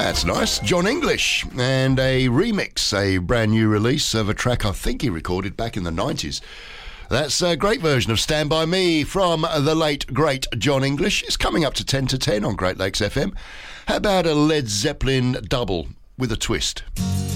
That's nice. John English and a remix, a brand new release of a track I think he recorded back in the 90s. That's a great version of Stand By Me from the late, great John English. It's coming up to 10 to 10 on Great Lakes FM. How about a Led Zeppelin double with a twist?